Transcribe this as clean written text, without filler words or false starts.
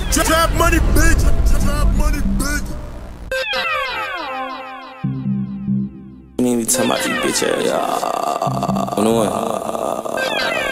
Trap money, bitch. Trap money, bitch. You need me talking about you, bitch ass. On the one.